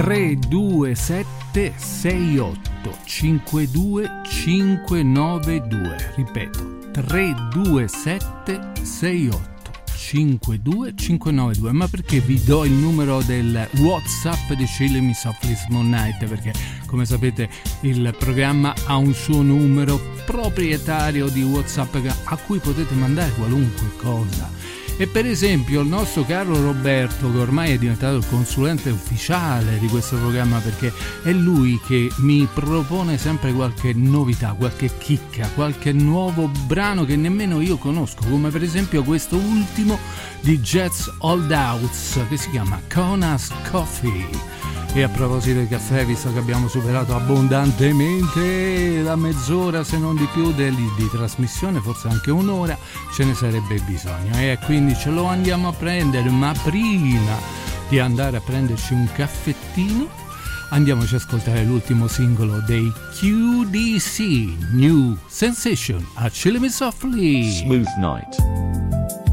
327 68 52 592, ripeto 327 68 52 592. Ma perché vi do il numero del WhatsApp di Chili Me Softly Small Night? Perché come sapete il programma ha un suo numero proprietario di WhatsApp a cui potete mandare qualunque cosa. E per esempio il nostro caro Roberto, che ormai è diventato il consulente ufficiale di questo programma, perché è lui che mi propone sempre qualche novità, qualche chicca, qualche nuovo brano che nemmeno io conosco, come per esempio questo ultimo di Jazz Holdouts che si chiama Kona's Coffee. E a proposito di caffè, visto che abbiamo superato abbondantemente la mezz'ora, se non di più, di trasmissione, forse anche un'ora, ce ne sarebbe bisogno. E quindi ce lo andiamo a prendere, ma prima di andare a prenderci un caffettino, andiamoci ad ascoltare l'ultimo singolo dei QDC, New Sensation, a Chili Me Softly. Smooth Night.